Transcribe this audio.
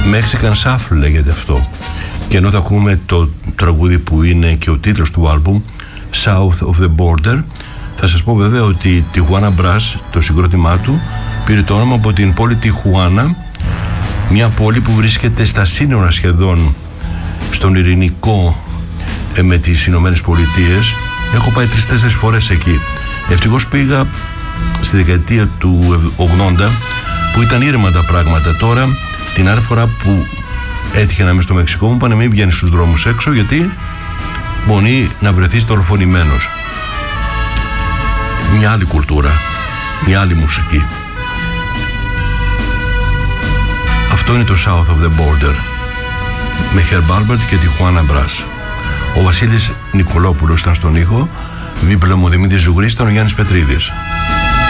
Mexican Shuffle λέγεται αυτό. Και ενώ θα ακούμε το τραγούδι που είναι και ο τίτλος του άλμπουμ, South of the Border, θα σας πω βέβαια ότι η Tijuana Brass, το συγκρότημά του, πήρε το όνομα από την πόλη Τιχουάνα, μια πόλη που βρίσκεται στα σύνορα σχεδόν στον ειρηνικό με τις Ηνωμένες Πολιτείες. Έχω πάει 3-4 φορές εκεί. Ευτυχώς πήγα στη δεκαετία του 80 που ήταν ήρεμα τα πράγματα. Τώρα την άλλη φορά που έτυχε να είμαι στο Μεξικό μου είπανε μην βγαίνεις στους δρόμους έξω γιατί μπορεί να βρεθείς δολοφονημένος. Μια άλλη κουλτούρα, μια άλλη μουσική. Αυτό είναι το South of the Border με Herb Alpert και Tijuana Brass. Ο Βασίλης Νικολόπουλος ήταν στον ήχο, δίπλα μου ο Δημήτρης Ζουγρής, ήταν ο Γιάννης Πετρίδης.